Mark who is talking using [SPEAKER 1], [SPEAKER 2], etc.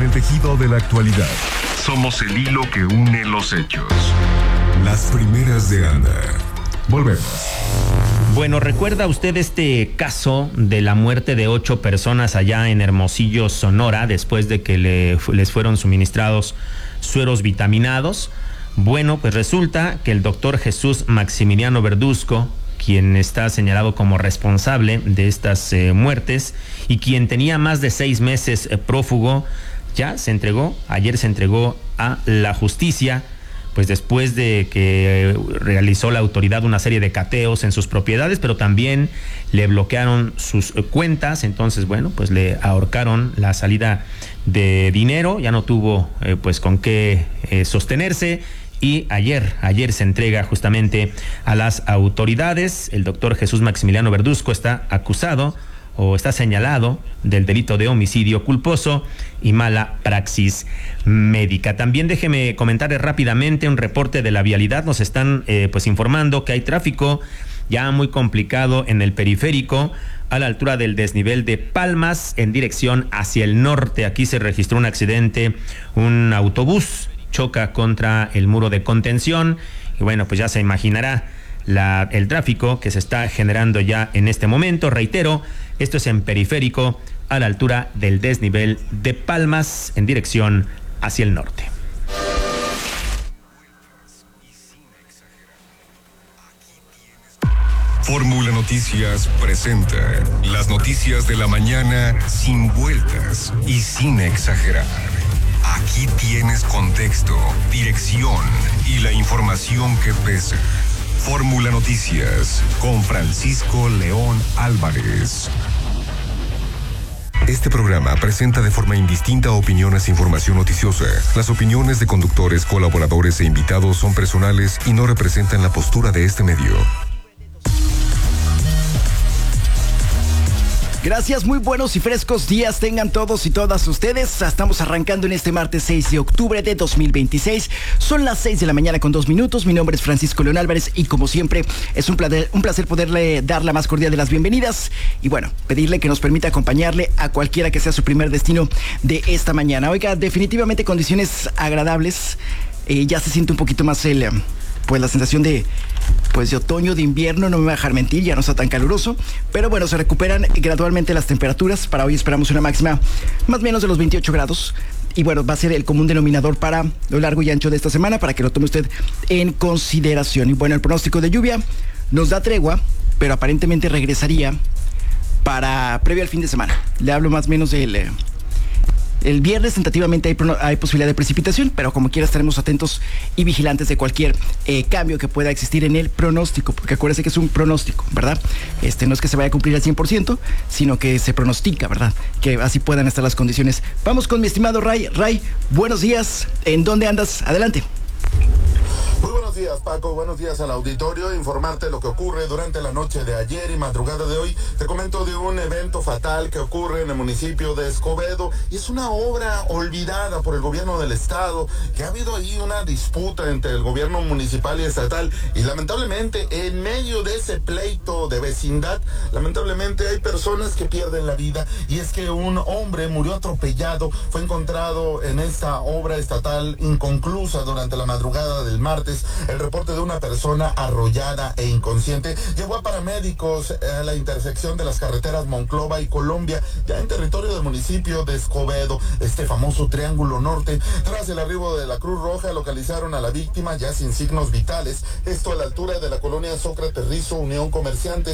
[SPEAKER 1] el tejido de la actualidad.
[SPEAKER 2] Somos el hilo que une los hechos.
[SPEAKER 1] Las primeras de Anda. Volvemos.
[SPEAKER 3] Bueno, ¿recuerda usted este caso de la muerte de 8 personas allá en Hermosillo, Sonora, después de que les fueron suministrados sueros vitaminados? Bueno, pues resulta que el doctor Jesús Maximiliano Verduzco, quien está señalado como responsable de estas muertes y quien tenía más de 6 meses prófugo, ya ayer se entregó a la justicia, pues después de que realizó la autoridad una serie de cateos en sus propiedades, pero también le bloquearon sus cuentas. Entonces, bueno, pues le ahorcaron la salida de dinero, ya no tuvo pues con qué sostenerse. Y ayer se entrega justamente a las autoridades. El doctor Jesús Maximiliano Verduzco está acusado o está señalado del delito de homicidio culposo y mala praxis médica. También déjeme comentarles rápidamente un reporte de la vialidad. Nos están pues informando que hay tráfico ya muy complicado en el periférico a la altura del desnivel de Palmas en dirección hacia el norte. Aquí se registró un accidente, un autobús choca contra el muro de contención y bueno, pues ya se imaginará el tráfico que se está generando ya en este momento. Reitero, esto es en periférico a la altura del desnivel de Palmas en dirección hacia el norte.
[SPEAKER 1] Fórmula Noticias presenta las noticias de la mañana sin vueltas y sin exagerar. Aquí tienes contexto, dirección y la información que pesa. Fórmula Noticias con Francisco León Álvarez. Este programa presenta de forma indistinta opiniones e información noticiosa. Las opiniones de conductores, colaboradores e invitados son personales y no representan la postura de este medio.
[SPEAKER 4] Gracias, muy buenos y frescos días tengan todos y todas ustedes. Estamos arrancando en este martes 6 de octubre de 2026. Son las 6 de la mañana con 2 minutos. Mi nombre es Francisco León Álvarez y como siempre es un placer poderle dar la más cordial de las bienvenidas y bueno, pedirle que nos permita acompañarle a cualquiera que sea su primer destino de esta mañana. Oiga, definitivamente condiciones agradables. Ya se siente un poquito más la sensación de otoño, de invierno, no me voy a dejar mentir, ya no está tan caluroso, pero bueno, se recuperan gradualmente las temperaturas. Para hoy esperamos una máxima más o menos de los 28 grados y bueno, va a ser el común denominador para lo largo y ancho de esta semana, para que lo tome usted en consideración. Y bueno, el pronóstico de lluvia nos da tregua, pero aparentemente regresaría previo al fin de semana. Le hablo más o menos el viernes tentativamente hay posibilidad de precipitación, pero como quiera estaremos atentos y vigilantes de cualquier cambio que pueda existir en el pronóstico, porque acuérdense que es un pronóstico, ¿verdad? No es que se vaya a cumplir al 100%, sino que se pronostica, ¿verdad? Que así puedan estar las condiciones. Vamos con mi estimado Ray. Ray, buenos días. ¿En dónde andas? Adelante.
[SPEAKER 5] Muy buenos días, Paco. Buenos días al auditorio. Informarte lo que ocurre durante la noche de ayer y madrugada de hoy. Te comento de un evento fatal que ocurre en el municipio de Escobedo y es una obra olvidada por el gobierno del estado, que ha habido ahí una disputa entre el gobierno municipal y estatal y lamentablemente en medio de ese pleito de vecindad, lamentablemente hay personas que pierden la vida y es que un hombre murió atropellado, fue encontrado en esta obra estatal inconclusa durante la madrugada del martes. El reporte de una persona arrollada e inconsciente llevó a paramédicos a la intersección de las carreteras Monclova y Colombia, ya en territorio del municipio de Escobedo, este famoso Triángulo Norte. Tras el arribo de la Cruz Roja, localizaron a la víctima ya sin signos vitales, esto a la altura de la colonia Sócrates Rizo, Unión Comerciantes,